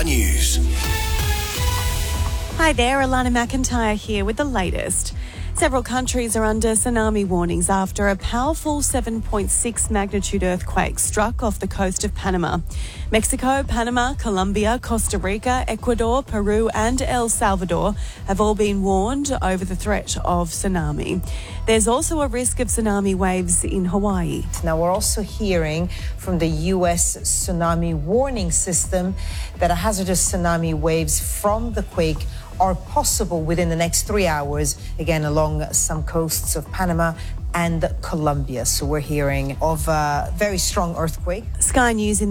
News. Hi there, Alana McIntyre here with the latest. Several countries are under tsunami warnings after a powerful 7.6 magnitude earthquake struck off the coast of Panama. Mexico, Panama, Colombia, Costa Rica, Ecuador, Peru and El Salvador have all been warned over the threat of tsunami. There's also a risk of tsunami waves in Hawaii. Now, we're also hearing from the U.S. tsunami warning system that a hazardous tsunami waves from the quake are possible within the next 3 hours, again, along some coasts of Panama and Colombia. So we're hearing of a very strong earthquake. Sky News in